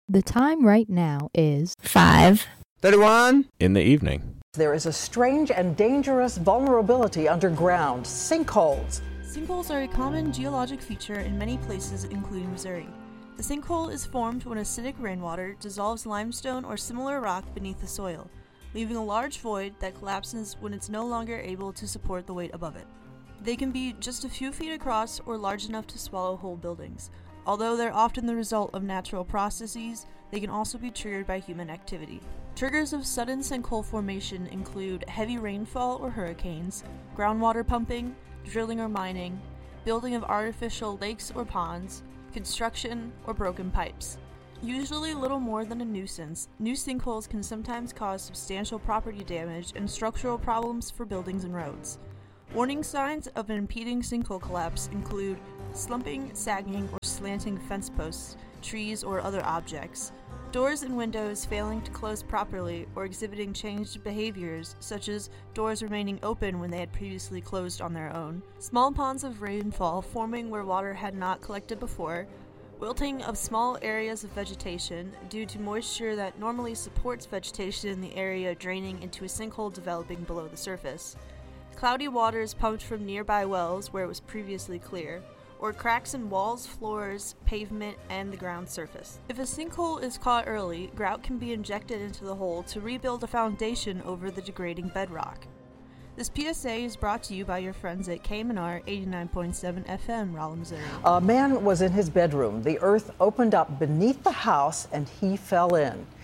The time right now is 5:31 in the evening. There is a strange and dangerous vulnerability underground, sinkholes. Sinkholes are a common geologic feature in many places, including Missouri. The sinkhole is formed when acidic rainwater dissolves limestone or similar rock beneath the soil, leaving a large void that collapses when it's no longer able to support the weight above it. They can be just a few feet across or large enough to swallow whole buildings. Although they're often the result of natural processes, they can also be triggered by human activity. Triggers of sudden sinkhole formation include heavy rainfall or hurricanes, groundwater pumping, drilling or mining, building of artificial lakes or ponds, construction, or broken pipes. Usually little more than a nuisance, new sinkholes can sometimes cause substantial property damage and structural problems for buildings and roads. Warning signs of an impeding sinkhole collapse include slumping, sagging, or slanting fence posts, trees, or other objects, doors and windows failing to close properly or exhibiting changed behaviors, such as doors remaining open when they had previously closed on their own, small ponds of rainfall forming where water had not collected before, wilting of small areas of vegetation due to moisture that normally supports vegetation in the area draining into a sinkhole developing below the surface, cloudy waters pumped from nearby wells where it was previously clear, or cracks in walls, floors, pavement, and the ground surface. If a sinkhole is caught early, grout can be injected into the hole to rebuild a foundation over the degrading bedrock. This PSA is brought to you by your friends at KMNR 89.7 FM, Rolla, Missouri. A man was in his bedroom. The earth opened up beneath the house and he fell in.